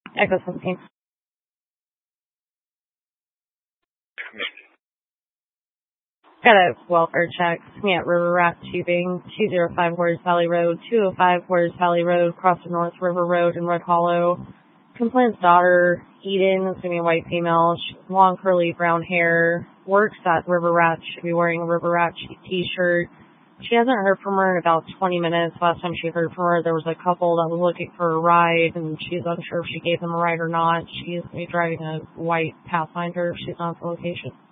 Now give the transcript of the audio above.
Echo 17. Got a welfare check. Me at River Raft Tubing, 205 Warriors Valley Road, 205 Warriors Valley Road, crossing North River Road in Red Hollow. Complainant's daughter, Eden, is going to be a white female. She has long curly brown hair, works at River Raft, should be wearing a River Raft t-shirt. She hasn't heard from her in about 20 minutes. Last time she heard from her, there was a couple that was looking for a ride, and she's unsure if she gave them a ride or not. She is going to be driving a white Pathfinder. She's not at the location.